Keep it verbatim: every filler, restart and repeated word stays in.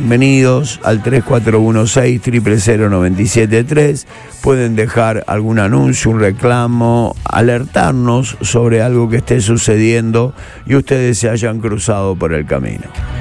bienvenidos al tres cuatro uno seis, cero cero cero, nueve siete tres. Pueden dejar algún anuncio, un reclamo, alertarnos sobre algo que esté sucediendo y ustedes se hayan cruzado por el camino.